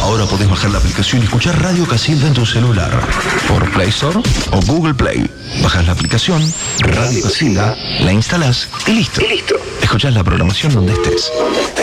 Ahora podés bajar la aplicación y escuchar Radio Casilda en tu celular. Por Play Store o Google Play. Bajás la aplicación, Radio Casilda, la instalás y listo. Escuchás la programación donde estés.